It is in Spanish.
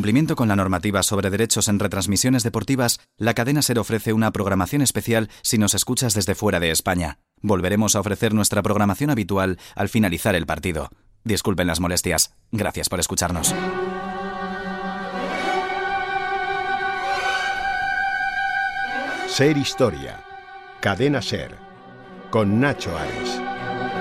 cumplimiento con la normativa sobre derechos en retransmisiones deportivas, la cadena SER ofrece una programación especial si nos escuchas desde fuera de España. Volveremos a ofrecer nuestra programación habitual al finalizar el partido. Disculpen las molestias. Gracias por escucharnos. SER Historia. Cadena SER. Con Nacho Ares.